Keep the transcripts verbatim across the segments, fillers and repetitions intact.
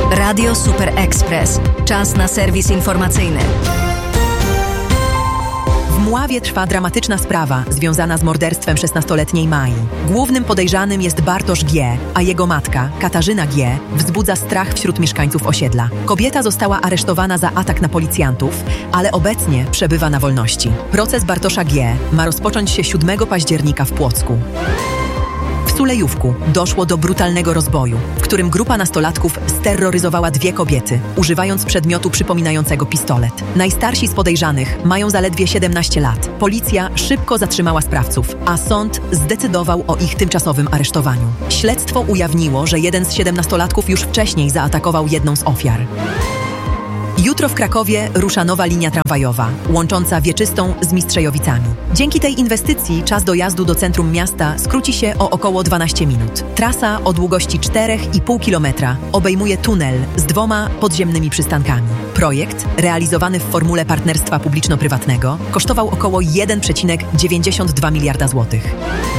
Radio Super Express. Czas na serwis informacyjny. W Mławie trwa dramatyczna sprawa związana z morderstwem szesnastoletniej Mai. Głównym podejrzanym jest Bartosz G., a jego matka, Katarzyna G., wzbudza strach wśród mieszkańców osiedla. Kobieta została aresztowana za atak na policjantów, ale obecnie przebywa na wolności. Proces Bartosza G. ma rozpocząć się siódmego października w Płocku. W Sulejówku doszło do brutalnego rozboju, w którym grupa nastolatków sterroryzowała dwie kobiety, używając przedmiotu przypominającego pistolet. Najstarsi z podejrzanych mają zaledwie siedemnaście lat. Policja szybko zatrzymała sprawców, a sąd zdecydował o ich tymczasowym aresztowaniu. Śledztwo ujawniło, że jeden z siedemnastolatków już wcześniej zaatakował jedną z ofiar. Jutro w Krakowie rusza nowa linia tramwajowa, łącząca Wieczystą z Mistrzejowicami. Dzięki tej inwestycji czas dojazdu do centrum miasta skróci się o około dwanaście minut. Trasa o długości cztery i pół kilometra obejmuje tunel z dwoma podziemnymi przystankami. Projekt, realizowany w formule partnerstwa publiczno-prywatnego, kosztował około jeden przecinek dziewięćdziesiąt dwa miliarda złotych.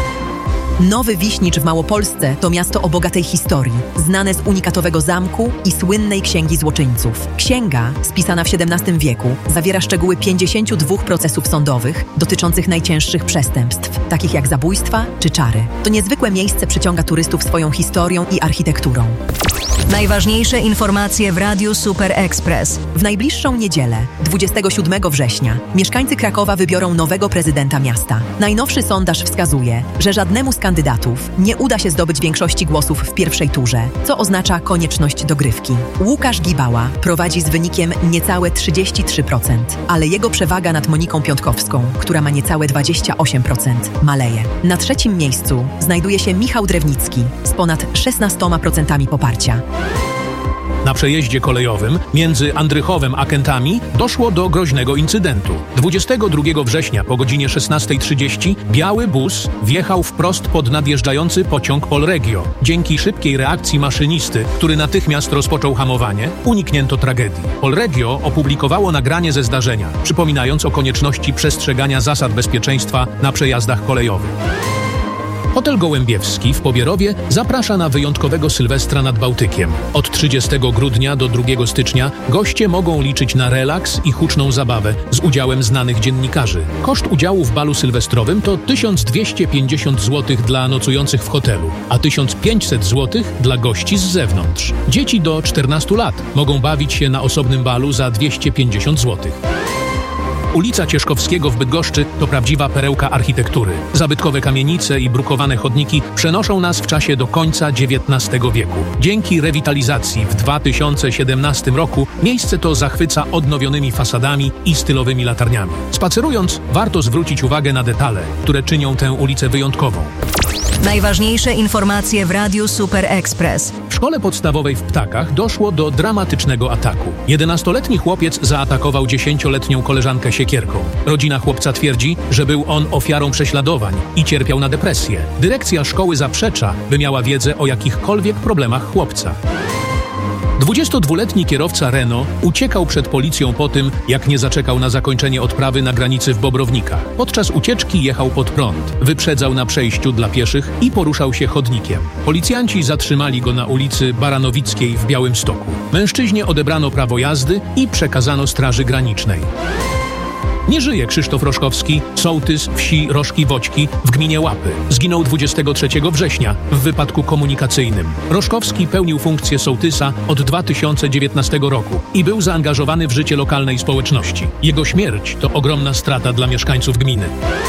Nowy Wiśnicz w Małopolsce to miasto o bogatej historii, znane z unikatowego zamku i słynnej Księgi Złoczyńców. Księga, spisana w siedemnastym wieku, zawiera szczegóły pięćdziesięciu dwóch procesów sądowych dotyczących najcięższych przestępstw, takich jak zabójstwa czy czary. To niezwykłe miejsce przyciąga turystów swoją historią i architekturą. Najważniejsze informacje w Radiu Super Express. W najbliższą niedzielę, dwudziestego siódmego września, mieszkańcy Krakowa wybiorą nowego prezydenta miasta. Najnowszy sondaż wskazuje, że żadnemu z kandydatów nie uda się zdobyć większości głosów w pierwszej turze, co oznacza konieczność dogrywki. Łukasz Gibała prowadzi z wynikiem niecałe trzydzieści trzy procent, ale jego przewaga nad Moniką Piątkowską, która ma niecałe dwadzieścia osiem procent, maleje. Na trzecim miejscu znajduje się Michał Drewnicki z ponad szesnastoma procentami poparcia. Na przejeździe kolejowym między Andrychowem a Kętami doszło do groźnego incydentu. dwudziestego drugiego września po godzinie szesnastej trzydzieści biały bus wjechał wprost pod nadjeżdżający pociąg Polregio. Dzięki szybkiej reakcji maszynisty, który natychmiast rozpoczął hamowanie, uniknięto tragedii. Polregio opublikowało nagranie ze zdarzenia, przypominając o konieczności przestrzegania zasad bezpieczeństwa na przejazdach kolejowych. Hotel Gołębiewski w Pobierowie zaprasza na wyjątkowego Sylwestra nad Bałtykiem. Od trzydziestego grudnia do drugiego stycznia goście mogą liczyć na relaks i huczną zabawę z udziałem znanych dziennikarzy. Koszt udziału w balu sylwestrowym to tysiąc dwieście pięćdziesiąt złotych dla nocujących w hotelu, a tysiąc pięćset złotych dla gości z zewnątrz. Dzieci do czternastu lat mogą bawić się na osobnym balu za dwieście pięćdziesiąt złotych. Ulica Cieszkowskiego w Bydgoszczy to prawdziwa perełka architektury. Zabytkowe kamienice i brukowane chodniki przenoszą nas w czasie do końca dziewiętnastego wieku. Dzięki rewitalizacji w dwa tysiące siedemnastym roku miejsce to zachwyca odnowionymi fasadami i stylowymi latarniami. Spacerując, warto zwrócić uwagę na detale, które czynią tę ulicę wyjątkową. Najważniejsze informacje w Radiu Super Express. W szkole podstawowej w Ptakach doszło do dramatycznego ataku. jedenastoletni chłopiec zaatakował dziesięcioletnią koleżankę siekierką. Rodzina chłopca twierdzi, że był on ofiarą prześladowań i cierpiał na depresję. Dyrekcja szkoły zaprzecza, by miała wiedzę o jakichkolwiek problemach chłopca. dwudziestodwuletni kierowca Renault uciekał przed policją po tym, jak nie zaczekał na zakończenie odprawy na granicy w Bobrownikach. Podczas ucieczki jechał pod prąd, wyprzedzał na przejściu dla pieszych i poruszał się chodnikiem. Policjanci zatrzymali go na ulicy Baranowickiej w Białymstoku. Mężczyźnie odebrano prawo jazdy i przekazano Straży Granicznej. Nie żyje Krzysztof Roszkowski, sołtys wsi Roszki-Woćki w gminie Łapy. Zginął dwudziestego trzeciego września w wypadku komunikacyjnym. Roszkowski pełnił funkcję sołtysa od dwa tysiące dziewiętnastego roku i był zaangażowany w życie lokalnej społeczności. Jego śmierć to ogromna strata dla mieszkańców gminy.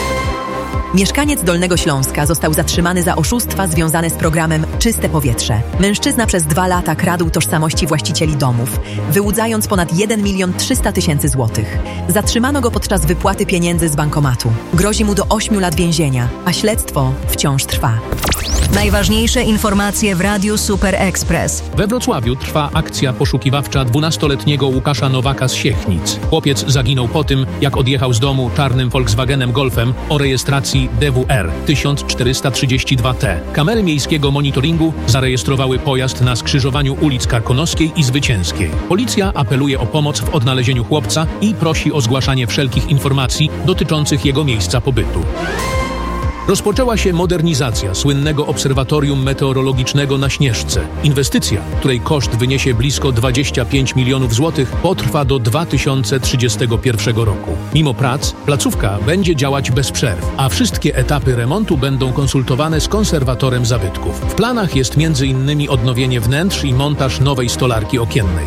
Mieszkaniec Dolnego Śląska został zatrzymany za oszustwa związane z programem Czyste Powietrze. Mężczyzna przez dwa lata kradł tożsamości właścicieli domów, wyłudzając ponad jeden milion trzysta tysięcy złotych. Zatrzymano go podczas wypłaty pieniędzy z bankomatu. Grozi mu do ośmiu lat więzienia, a śledztwo wciąż trwa. Najważniejsze informacje w Radiu Super Express. We Wrocławiu trwa akcja poszukiwawcza dwunastoletniego Łukasza Nowaka z Siechnic. Chłopiec zaginął po tym, jak odjechał z domu czarnym Volkswagenem Golfem o rejestracji D W R tysiąc czterysta trzydzieści dwa T. Kamery miejskiego monitoringu zarejestrowały pojazd na skrzyżowaniu ulic Karkonoskiej i Zwycięskiej. Policja apeluje o pomoc w odnalezieniu chłopca i prosi o zgłaszanie wszelkich informacji dotyczących jego miejsca pobytu. Rozpoczęła się modernizacja słynnego obserwatorium meteorologicznego na Śnieżce. Inwestycja, której koszt wyniesie blisko dwadzieścia pięć milionów złotych, potrwa do dwa tysiące trzydziestego pierwszego roku. Mimo prac, placówka będzie działać bez przerw, a wszystkie etapy remontu będą konsultowane z konserwatorem zabytków. W planach jest między innymi odnowienie wnętrz i montaż nowej stolarki okiennej.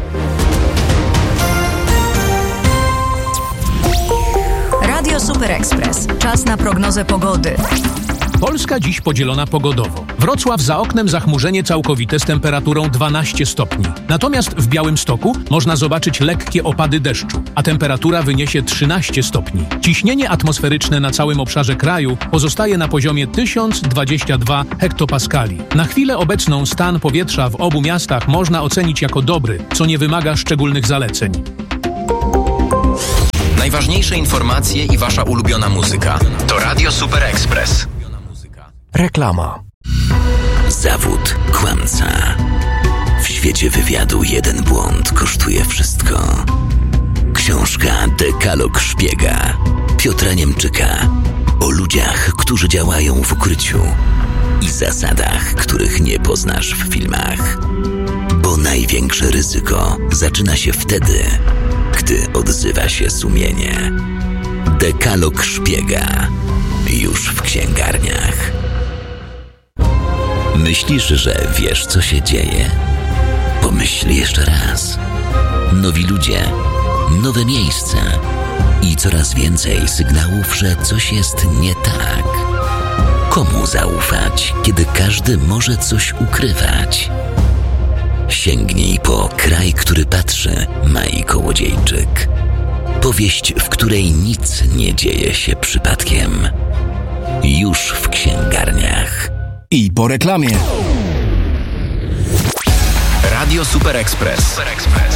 Radio Super Express. Czas na prognozę pogody. Polska dziś podzielona pogodowo. Wrocław za oknem zachmurzenie całkowite z temperaturą dwanaście stopni. Natomiast w Białymstoku można zobaczyć lekkie opady deszczu, a temperatura wyniesie trzynaście stopni. Ciśnienie atmosferyczne na całym obszarze kraju pozostaje na poziomie tysiąc dwadzieścia dwa hektopaskali. Na chwilę obecną stan powietrza w obu miastach można ocenić jako dobry, co nie wymaga szczególnych zaleceń. Najważniejsze informacje i wasza ulubiona muzyka to Radio Super Express. Reklama. Zawód kłamca. W świecie wywiadu jeden błąd kosztuje wszystko. Książka Dekalog szpiega Piotra Niemczyka o ludziach, którzy działają w ukryciu i zasadach, których nie poznasz w filmach. Bo największe ryzyko zaczyna się wtedy, gdy odzywa się sumienie. Dekalog szpiega już w księgarniach. Myślisz, że wiesz, co się dzieje? Pomyśl jeszcze raz. Nowi ludzie, nowe miejsca i coraz więcej sygnałów, że coś jest nie tak. Komu zaufać, kiedy każdy może coś ukrywać? Sięgnij po Kraj, który patrzy, Mai Kołodziejczyk. Powieść, w której nic nie dzieje się przypadkiem. Już w księgarniach. I po reklamie. Radio Super Express. Super Express.